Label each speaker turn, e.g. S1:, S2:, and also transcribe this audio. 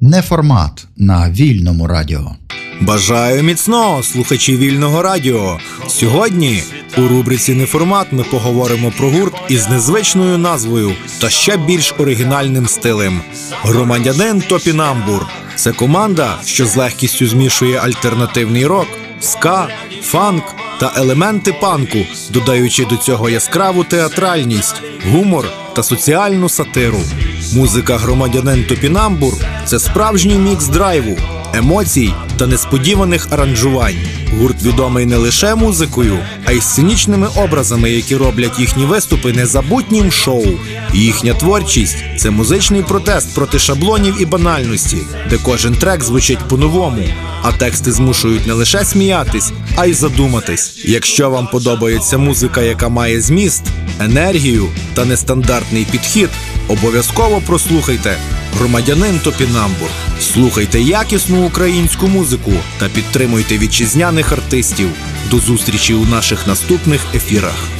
S1: Неформат на Вільному радіо.
S2: Бажаю міцного, слухачі Вільного радіо. Сьогодні у рубриці «Неформат» ми поговоримо про гурт із незвичною назвою та ще більш оригінальним стилем. Громадянин Топінамбур. Це команда, що з легкістю змішує альтернативний рок, ска, фанк та елементи панку, додаючи до цього яскраву театральність, гумор та соціальну сатиру. Музика «Громадянин Топінамбур» – це справжній мікс драйву, емоцій та несподіваних аранжувань. Гурт відомий не лише музикою, а й сценічними образами, які роблять їхні виступи незабутнім шоу. Їхня творчість – це музичний протест проти шаблонів і банальності, де кожен трек звучить по-новому, а тексти змушують не лише сміятись, а й задуматись. Якщо вам подобається музика, яка має зміст, енергію та нестандартний підхід, обов'язково прослухайте «Громадянин Топінамбур». Слухайте якісну українську музику та підтримуйте вітчизняних артистів. До зустрічі у наших наступних ефірах.